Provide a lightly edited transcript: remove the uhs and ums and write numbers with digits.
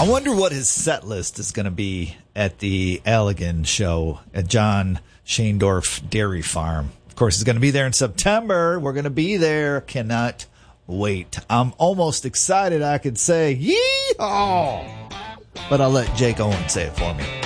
I wonder what his set list is going to be at the Allegan show at John Shaindorf Dairy Farm. Of course, he's going to be there in September. We're going to be there. Cannot wait. I'm almost excited I could say, yee-haw! But I'll let Jake Owen say it for me.